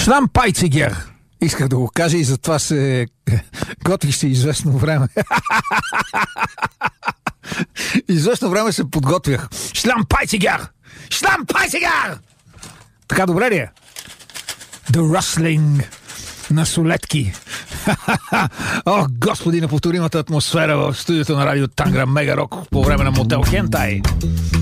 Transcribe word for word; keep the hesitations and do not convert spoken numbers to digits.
Шлампайцигер. Исках да го кажа и затова се готвих се известно време. Известно време се подготвях. Шлампайцигер! Шлампайцигер! Така добре ли е? The Rustling на Солетки. О, господи, неповторимата атмосфера в студиото на радио Тангра Мега Рок по време на Мотел Хентай.